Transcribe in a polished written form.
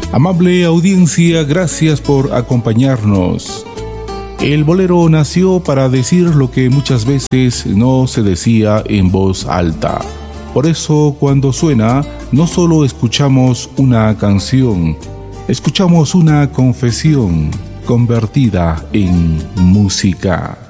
Amable audiencia, gracias por acompañarnos. El bolero nació para decir lo que muchas veces no se decía en voz alta. Por eso, cuando suena, no solo escuchamos una canción, escuchamos una confesión convertida en música.